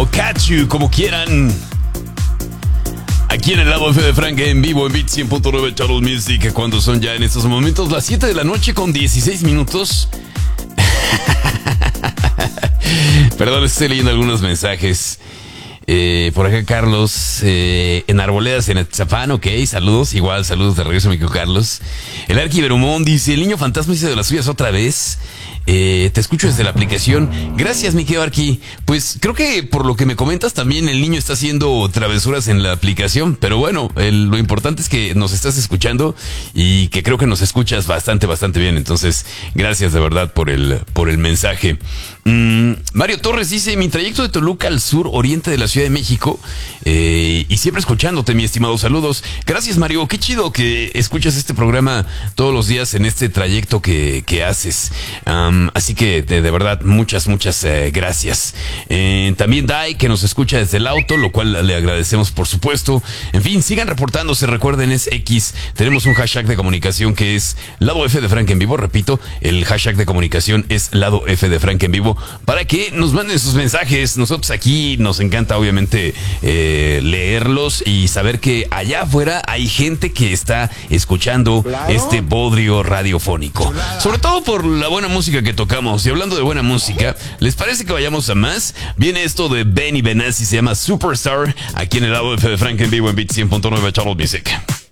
o Catch You, como quieran. Aquí en el lado F de Frank en vivo en Beat 100.9 Charles Music, cuando son ya en estos momentos las 7 de la noche con 16 minutos. Perdón, estoy leyendo algunos mensajes. Por acá Carlos, en Arboledas, en Atzapán, ok, saludos, igual, saludos de regreso, mi querido Carlos. El Arqui Verumón dice, el niño fantasma hizo de las suyas otra vez. Te escucho desde la aplicación. Gracias, mi querido Arqui. Pues creo que por lo que me comentas también el niño está haciendo travesuras en la aplicación. Pero bueno, lo importante es que nos estás escuchando y que creo que nos escuchas bastante bien. Entonces, gracias de verdad por el mensaje. Mario Torres dice, mi trayecto de Toluca al sur oriente de la Ciudad de México, y siempre escuchándote, mi estimado, saludos. Gracias, Mario, qué chido que escuchas este programa todos los días en este trayecto que haces. Así que de verdad, muchas gracias. También Dai, que nos escucha desde el auto, lo cual le agradecemos, por supuesto. En fin, sigan reportándose, recuerden, es X. Tenemos un hashtag de comunicación que es Lado F de Frank en vivo. Repito, el hashtag de comunicación es Lado F de Frank en vivo, para que nos manden sus mensajes. Nosotros aquí nos encanta, obviamente, leerlos y saber que allá afuera hay gente que está escuchando este bodrio radiofónico. Sobre todo por la buena música que tocamos. Y hablando de buena música, ¿les parece que vayamos a más? Viene esto de Benny Benassi, se llama Superstar, aquí en el Lado F de Frank en vivo en Beat 100.9 Charles Music.